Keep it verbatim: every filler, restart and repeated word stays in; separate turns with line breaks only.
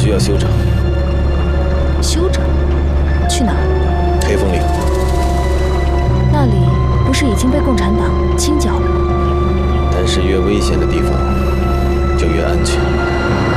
需要休整。
休整？去哪儿？
黑风岭。
那里不是已经被共产党清剿了吗？
但是越危险的地方就越安全。